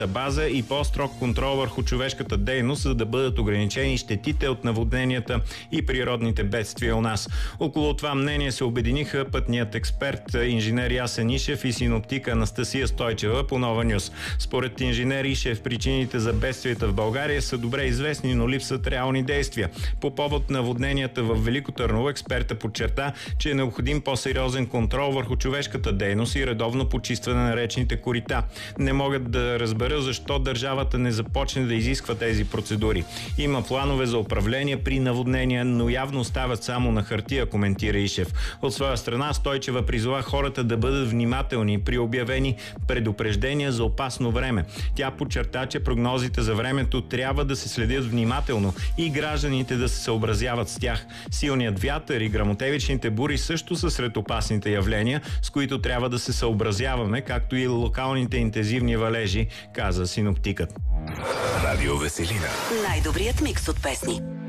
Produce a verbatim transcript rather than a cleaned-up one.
база и по-строг контрол върху човешката дейност, за да бъдат ограничени щетите от наводненията и природните бедствия у нас. Около това мнение се обединиха пътният експерт инженер Ясен Ишев и синоптика Анастасия Стойчева по Нова Нюс. Според инженер Ишев, причините за бедствията в България са добре известни, но липсват реални действия. По повод наводненията в Велико Търново, експерта подчерта, че е необходим по-сериозен контрол върху човешката дейност и редовно почистване на речните корита. Не могат да разбера защо държавата не започне да изисква тези процедури. Има планове за управление при наводнения, но явно остават само на хартия, коментира Ишев. От своя страна Стойчева призова хората да бъдат внимателни при обявени предупреждения за опасно време. Тя подчерта, че прогнозите за времето трябва да се следят внимателно и гражданите да се съобразяват с тях. Силният вятър и гръмотевичните бури също са сред опасните явления, с които трябва да се съобразяваме, както и локалните интензивни валежи, каза синоптикът. Радио Веселина. Най-добрият микс от песни.